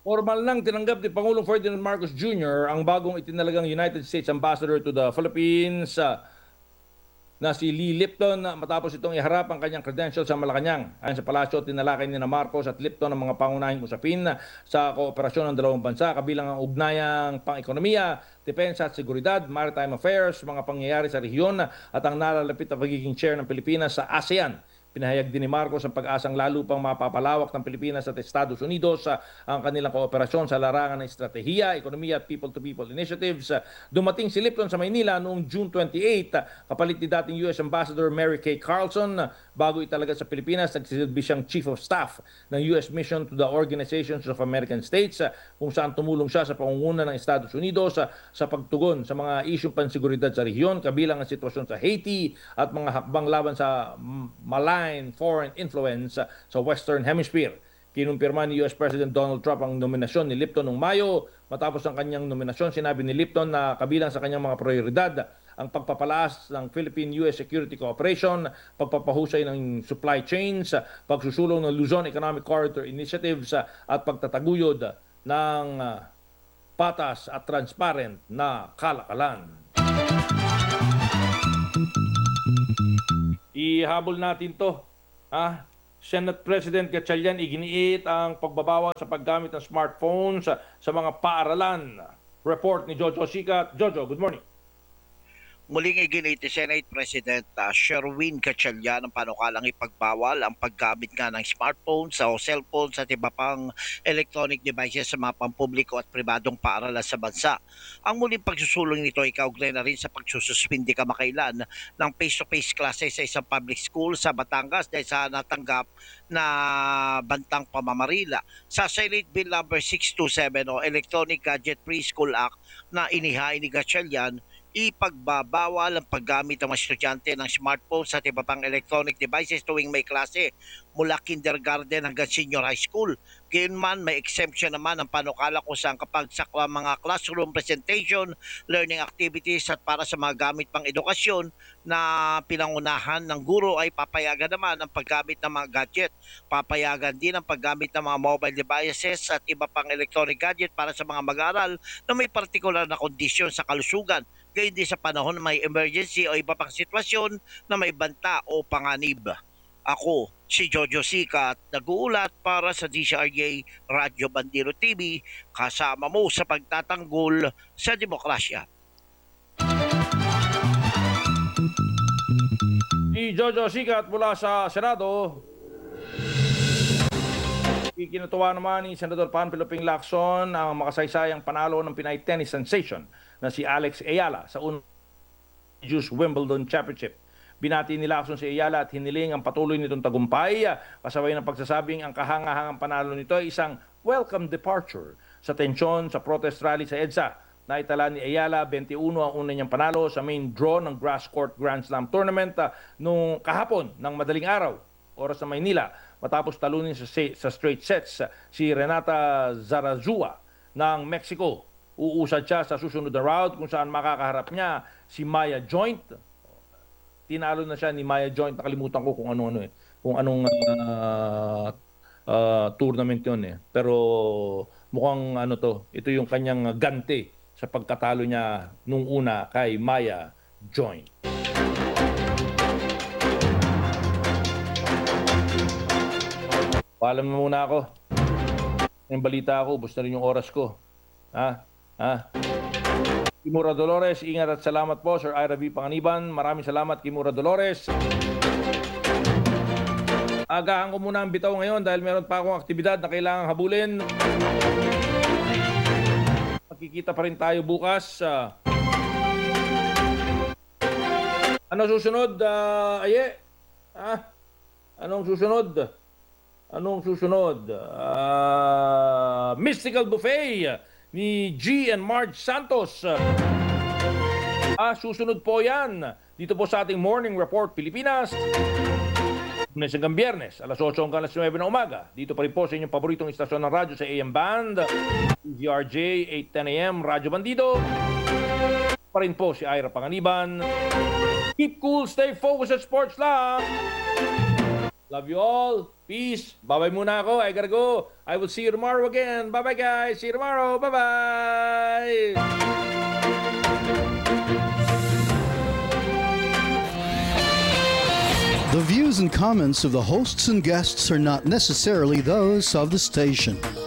Formal nang tinanggap ni Pangulong Ferdinand Marcos Jr. ang bagong itinalagang United States Ambassador to the Philippines na si Lee Lipton matapos itong iharap ang kanyang credentials sa Malacanang. Ayon sa palasyo, tinalakay ni Marcos at Lipton ang mga pangunahing usapin sa kooperasyon ng dalawang bansa kabilang ang ugnayang pang-ekonomiya, depensa at seguridad, maritime affairs, mga pangyayari sa rehiyon at ang nalalapit na pagiging chair ng Pilipinas sa ASEAN. Pinahayag din ni Marcos ang pag-asang lalo pang mapapalawak ng Pilipinas at Estados Unidos ang kanilang kooperasyon sa larangan ng estratehiya, ekonomiya at people-to-people initiatives. Dumating si Lipton sa Maynila noong June 28, kapalit ni dating US Ambassador Mary Kay Carlson. Bago italaga sa Pilipinas, nagsisilbi siyang Chief of Staff ng US Mission to the Organizations of American States, kung saan tumulong siya sa pangunguna ng Estados Unidos sa pagtugon sa mga isyong pansiguridad sa rehiyon, kabilang ang sitwasyon sa Haiti at mga hakbang laban sa malign foreign influence sa Western Hemisphere. Kinumpirma ni US President Donald Trump ang nominasyon ni Lipton noong Mayo. Matapos ang kanyang nominasyon, sinabi ni Lipton na kabilang sa kanyang mga prioridad ang pagpapalaas ng Philippine-US Security Cooperation, pagpapahusay ng supply chains, pagsusulong ng Luzon Economic Corridor Initiatives at pagtataguyod ng patas at transparent na kalakalan. Ihabol natin to. Senate President Gatchalian iginiit ang pagbabawal sa paggamit ng smartphones sa mga paaralan. Report ni Jojo Sikat. Jojo, good morning. Muling iginit ni Senate President Sherwin Gatchalian ang panukalang ipagbawal ang paggamit nga ng smartphones o cellphones at iba pang electronic devices sa mga pampubliko at pribadong paaralan sa bansa. Ang muling pagsusulong nito ay kaugnay na rin sa pagsususpindi kamakailan ng face-to-face classes sa isang public school sa Batangas dahil sa natanggap na bantang pamamarila sa Senate Bill number 627 o Electronic Gadget Preschool Act na inihain ni Gatchalian. Ipagbabawal ang paggamit ng mga estudyante ng smartphones at iba pang electronic devices tuwing may klase mula kindergarten hanggang senior high school. Gayunman, may exemption naman ang panukala kung saan kapag sa mga classroom presentation, learning activities at para sa mga gamit pang edukasyon na pinangunahan ng guro ay papayagan naman ang paggamit ng mga gadget. Papayagan din ang paggamit ng mga mobile devices at iba pang electronic gadget para sa mga mag-aaral na may partikular na kondisyon sa kalusugan. Gayon din sa panahon na may emergency o iba pang sitwasyon na may banta o panganib. Ako, si Jojo Sikat, nag-uulat para sa DCRJ Radyo Bandero TV, kasama mo sa pagtatanggol sa demokrasya. Si Jojo Sikat mula sa Senado. Ikinatuwa naman ni Senador Panfilo Ping Lacson ang makasaysayang panalo ng Pinay tennis sensation na si Alex Ayala sa Juice Wimbledon Championship. Binati ni Lacson si Ayala at hiniling ang patuloy nitong tagumpay, kasabay ng pagsasabing ang kahangahangang panalo nito ay isang welcome departure sa tensyon sa protest rally sa EDSA. Naitala ni Ayala 21 ang una niyang panalo sa main draw ng Grass Court Grand Slam Tournament noong kahapon ng madaling araw, oras sa Maynila, matapos talunin sa straight sets si Renata Zarazua ng Mexico. Uusad siya sa susunod na round kung saan makakaharap niya si Maya Joint. Tinalo na siya ni Maya Joint. Nakalimutan ko kung anong tournament yun eh. Pero mukhang ito yung kanyang ganti sa pagkatalo niya nung una kay Maya Joint. Paalam na muna ako. Yung balita ako, ubos na rin yung oras ko. Kimura Dolores, ingat at salamat po, Sir Ira V. Panganiban. Maraming salamat, Kimura Dolores. Agahan ko muna ang bitaw ngayon dahil meron pa akong aktibidad na kailangang habulin. Magkikita pa rin tayo bukas. Ano susunod, Aye? Anong susunod? Mystical Buffet ni G and Marge Santos. Susunod po yan. Dito po sa ating Morning Report Pilipinas. Lunes hanggang Biyernes, alas 8 hanggang alas 9 ng umaga. Dito pa rin po sa inyong paboritong istasyon ng radyo sa AM Band. DZRJ 810 AM, Radyo Bandido. Pa rin po si Ira Panganiban. Keep cool, stay focused at sports lang. Love you all. Peace. Bye-bye muna ako. I gotta go. I will see you tomorrow again. Bye-bye, guys. See you tomorrow. Bye-bye. The views and comments of the hosts and guests are not necessarily those of the station.